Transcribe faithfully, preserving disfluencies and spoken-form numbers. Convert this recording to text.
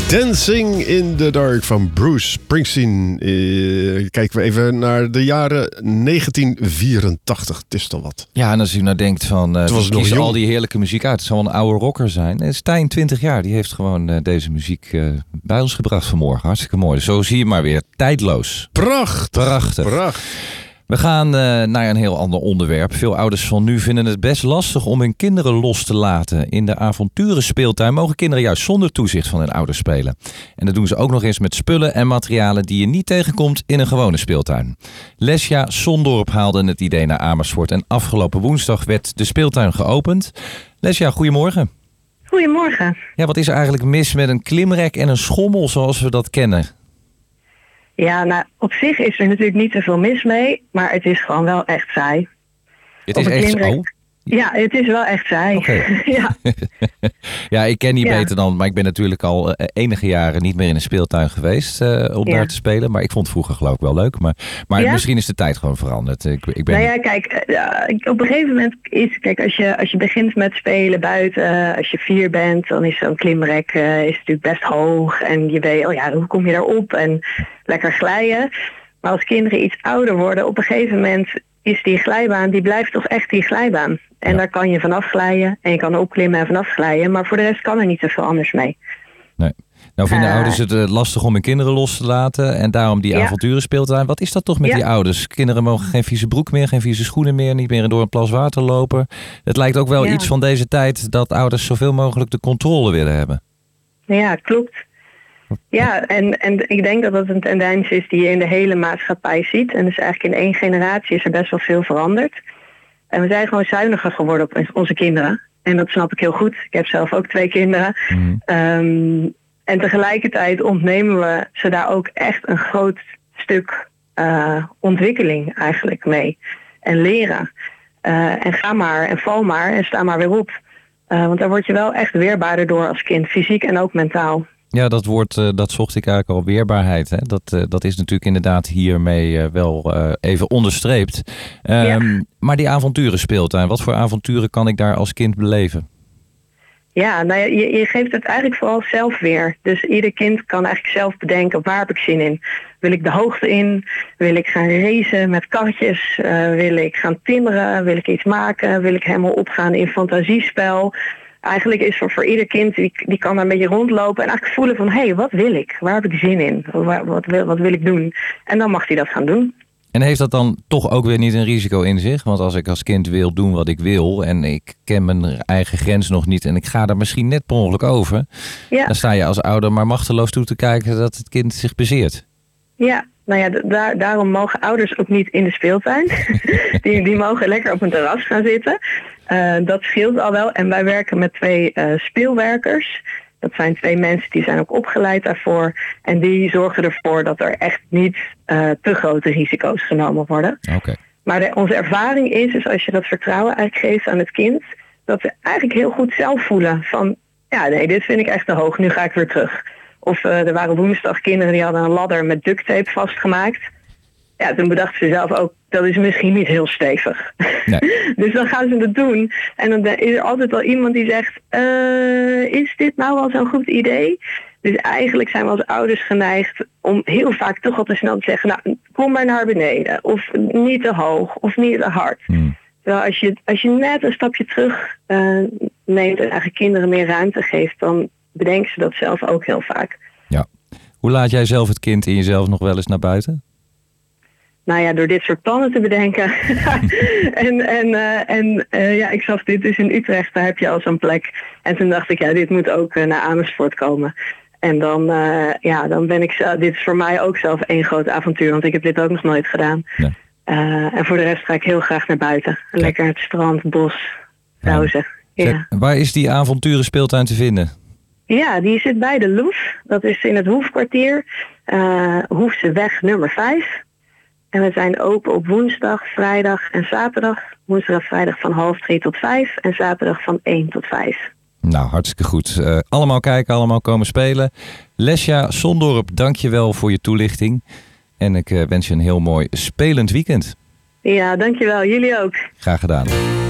Dancing in the Dark van Bruce Springsteen. Uh, kijken we even naar de jaren negentien vierentachtig. Het is toch wat. Ja, en als u nou denkt van... Uh, was kies al die heerlijke muziek uit. Het zal wel een oude rocker zijn. En Stijn, twintig jaar, die heeft gewoon uh, deze muziek uh, bij ons gebracht vanmorgen. Hartstikke mooi. Zo zie je maar weer. Tijdloos. Prachtig. Prachtig. Prachtig. We gaan uh, naar een heel ander onderwerp. Veel ouders van nu vinden het best lastig om hun kinderen los te laten. In de avonturenspeeltuin mogen kinderen juist zonder toezicht van hun ouders spelen. En dat doen ze ook nog eens met spullen en materialen die je niet tegenkomt in een gewone speeltuin. Lesja Sondorp haalde het idee naar Amersfoort en afgelopen woensdag werd de speeltuin geopend. Lesja, goedemorgen. Goedemorgen. Ja, wat is er eigenlijk mis met een klimrek en een schommel zoals we dat kennen? Ja, nou, op zich is er natuurlijk niet zoveel mis mee, maar het is gewoon wel echt saai. Het is echt klimrek... oh. Ja, het is wel echt saai. Okay. ja. ja, ik ken niet ja. beter dan, maar ik ben natuurlijk al uh, enige jaren niet meer in een speeltuin geweest uh, om ja. daar te spelen. Maar ik vond het vroeger geloof ik wel leuk. Maar, maar ja? misschien is de tijd gewoon veranderd. Ik, ik ben... Nou ja, kijk, uh, op een gegeven moment is, kijk, als je, als je begint met spelen buiten, uh, als je vier bent, dan is zo'n klimrek uh, is natuurlijk best hoog. En je weet, oh ja, hoe kom je daarop? En lekker glijden. Maar als kinderen iets ouder worden, op een gegeven moment is die glijbaan, die blijft toch echt die glijbaan. En ja. daar kan je vanaf glijden en je kan opklimmen en vanaf glijden. Maar voor de rest kan er niet zoveel anders mee. Nee. Nou vinden uh, ouders het uh, lastig om hun kinderen los te laten. En daarom die ja. avonturen speeltuin. Wat is dat toch met ja. die ouders? Kinderen mogen geen vieze broek meer, geen vieze schoenen meer. Niet meer door een plas water lopen. Het lijkt ook wel ja. iets van deze tijd dat ouders zoveel mogelijk de controle willen hebben. Ja, klopt. Ja, en, en ik denk dat dat een tendens is die je in de hele maatschappij ziet. En dus eigenlijk in één generatie is er best wel veel veranderd. En we zijn gewoon zuiniger geworden op onze kinderen. En dat snap ik heel goed. Ik heb zelf ook twee kinderen. Mm. Um, en tegelijkertijd ontnemen we ze daar ook echt een groot stuk uh, ontwikkeling eigenlijk mee. En leren. Uh, en ga maar en val maar en sta maar weer op. Uh, want daar word je wel echt weerbaarder door als kind. Fysiek en ook mentaal. Ja, dat woord, uh, dat zocht ik eigenlijk al, weerbaarheid. Hè? Dat, uh, dat is natuurlijk inderdaad hiermee uh, wel uh, even onderstreept. Um, ja. Maar die avonturen speeltuin, wat voor avonturen kan ik daar als kind beleven? Ja, nou ja, je, je geeft het eigenlijk vooral zelf weer. Dus ieder kind kan eigenlijk zelf bedenken, waar heb ik zin in? Wil ik de hoogte in? Wil ik gaan racen met karretjes? Uh, wil ik gaan timmeren? Wil ik iets maken? Wil ik helemaal opgaan in fantasiespel? Eigenlijk is er voor ieder kind, die, die kan daar een beetje rondlopen en eigenlijk voelen van, hé, hey, wat wil ik? Waar heb ik zin in? Wat, wat, wil, wat wil ik doen? En dan mag hij dat gaan doen. En heeft dat dan toch ook weer niet een risico in zich? Want als ik als kind wil doen wat ik wil en ik ken mijn eigen grens nog niet en ik ga er misschien net per ongeluk over, ja. dan sta je als ouder maar machteloos toe te kijken dat het kind zich bezeert. Ja, nou ja, daar, daarom mogen ouders ook niet in de speeltuin. die, die mogen lekker op een terras gaan zitten. Uh, dat scheelt al wel. En wij werken met twee uh, speelwerkers. Dat zijn twee mensen die zijn ook opgeleid daarvoor. En die zorgen ervoor dat er echt niet uh, te grote risico's genomen worden. Okay. Maar de, onze ervaring is, is als je dat vertrouwen eigenlijk geeft aan het kind, dat ze eigenlijk heel goed zelf voelen van, ja nee, dit vind ik echt te hoog, nu ga ik weer terug. Of uh, er waren woensdag kinderen die hadden een ladder met duct tape vastgemaakt. Ja, toen bedachten ze zelf ook, dat is misschien niet heel stevig. Nee. Dus dan gaan ze dat doen. En dan is er altijd wel iemand die zegt, uh, is dit nou wel zo'n goed idee? Dus eigenlijk zijn we als ouders geneigd om heel vaak toch al te snel te zeggen, nou, kom maar naar beneden. Of niet te hoog, of niet te hard. Hmm. Terwijl als je, als je net een stapje terug uh, neemt en eigenlijk kinderen meer ruimte geeft, dan bedenken ze dat zelf ook heel vaak. Ja. Hoe laat jij zelf het kind in jezelf nog wel eens naar buiten? Nou ja, door dit soort plannen te bedenken. en en, uh, en uh, ja, ik zag dit is in Utrecht, daar heb je al zo'n plek. En toen dacht ik, ja, dit moet ook uh, naar Amersfoort komen. En dan, uh, ja, dan ben ik zelf, dit is voor mij ook zelf één groot avontuur, want ik heb dit ook nog nooit gedaan. Nee. Uh, en voor de rest ga ik heel graag naar buiten. Ja. Lekker het strand, bos, pauze. Ja. Ja. Waar is die avonturenspeeltuin te vinden? Ja, die zit bij de Loef. Dat is in het Hoefkwartier. Uh, Hoefseweg nummer vijf. En we zijn open op woensdag, vrijdag en zaterdag. Woensdag en vrijdag van half drie tot vijf. En zaterdag van één tot vijf. Nou, hartstikke goed. Uh, allemaal kijken, allemaal komen spelen. Lesja Sondorp, dank je wel voor je toelichting. En ik uh, wens je een heel mooi spelend weekend. Ja, dankjewel. Jullie ook. Graag gedaan.